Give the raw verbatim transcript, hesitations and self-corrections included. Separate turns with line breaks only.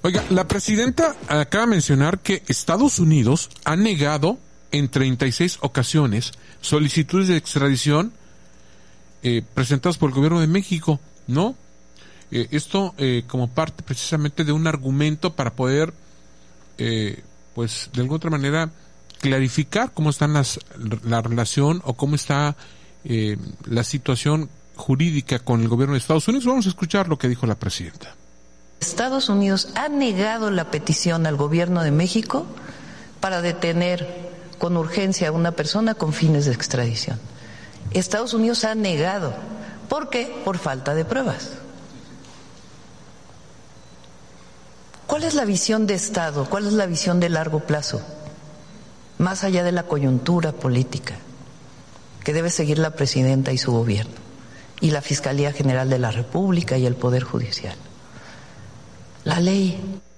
Oiga, la presidenta acaba de mencionar que Estados Unidos ha negado en treinta y seis ocasiones solicitudes de extradición eh, presentadas por el gobierno de México, ¿no? Eh, esto eh, como parte precisamente de un argumento para poder, eh, pues, de alguna otra manera clarificar cómo está la relación o cómo está eh, la situación jurídica con el gobierno de Estados Unidos. Vamos a escuchar lo que dijo la presidenta.
Estados Unidos ha negado la petición al gobierno de México para detener con urgencia a una persona con fines de extradición. Estados Unidos ha negado. ¿Por qué? Por falta de pruebas. ¿Cuál es la visión de Estado? ¿Cuál es la visión de largo plazo? Más allá de la coyuntura política que debe seguir la presidenta y su gobierno, y la Fiscalía General de la República y el Poder Judicial. La ley.